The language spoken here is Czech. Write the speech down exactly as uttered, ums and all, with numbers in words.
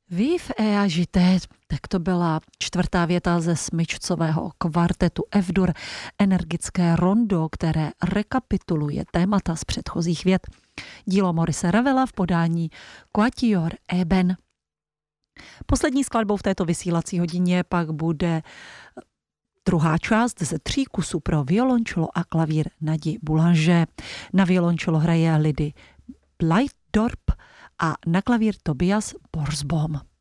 Viv et agité, tak to byla čtvrtá věta ze smyčcového kvartetu F-dur, energické rondo, které rekapituluje témata z předchozích vět. Dílo Maurice Ravela v podání Quatuor Eben. Poslední skladbou v této vysílací hodině pak bude druhá část ze tří kusů pro violončelo a klavír Nadi Boulanger. Na violončelo hraje Lidy Bleijdorp a na klavír Tobias Borsbohm.